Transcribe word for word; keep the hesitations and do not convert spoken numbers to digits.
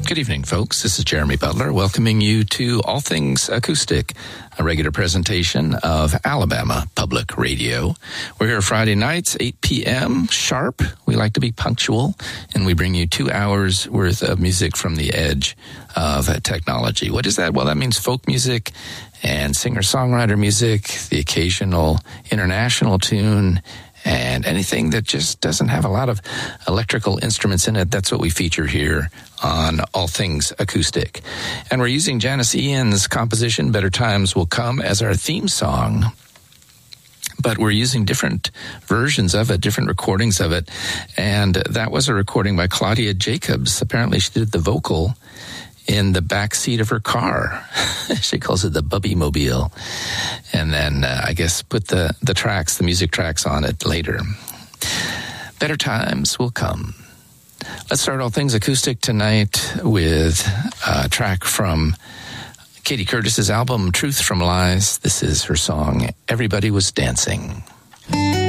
Good evening, folks. This is Jeremy Butler welcoming you to All Things Acoustic, a regular presentation of Alabama Public Radio. We're here Friday nights, eight p.m. sharp. We like to be punctual, and we bring you two hours worth of music from the edge of technology. What is that? Well, that means folk music and singer-songwriter music, the occasional international tune, and anything that just doesn't have a lot of electrical instruments in it. That's what we feature here on All Things Acoustic. And we're using Janis Ian's composition, Better Times Will Come, as our theme song. But we're using different versions of it, different recordings of it. And that was a recording by Claudia Jacobs. Apparently she did the vocal in the back seat of her car. She calls it the Bubby Mobile. And then uh, I guess put the, the tracks, the music tracks on it later. Better Times Will Come. Let's start All Things Acoustic tonight with a track from Katie Curtis's album, Truth from Lies. This is her song, Everybody Was Dancing.